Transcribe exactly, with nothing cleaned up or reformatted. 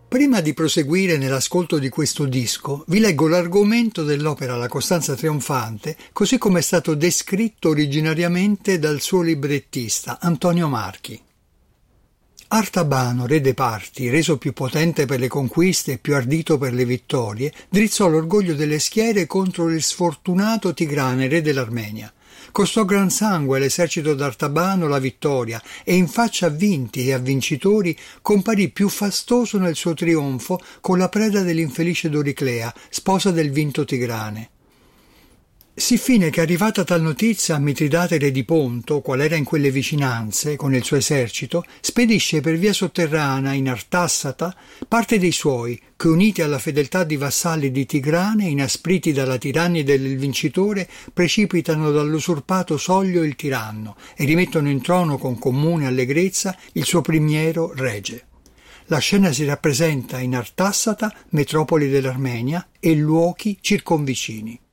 Prima di proseguire nell'ascolto di questo disco, vi leggo l'argomento dell'opera La Costanza Trionfante, così come è stato descritto originariamente dal suo librettista, Antonio Marchi. Artabano, re dei Parti, reso più potente per le conquiste e più ardito per le vittorie, drizzò l'orgoglio delle schiere contro il sfortunato Tigrane, re dell'Armenia. Costò gran sangue all'esercito d'Artabano la vittoria e in faccia a vinti e a vincitori comparì più fastoso nel suo trionfo con la preda dell'infelice Doriclea, sposa del vinto Tigrane. Siffine che arrivata tal notizia a Mitridate re di Ponto, qual era in quelle vicinanze, con il suo esercito, spedisce per via sotterranea in Artassata parte dei suoi, che uniti alla fedeltà di vassalli di Tigrane, inaspriti dalla tirannia del vincitore, precipitano dall'usurpato soglio il tiranno e rimettono in trono con comune allegrezza il suo primiero rege. La scena si rappresenta in Artassata, metropoli dell'Armenia, e luoghi circonvicini.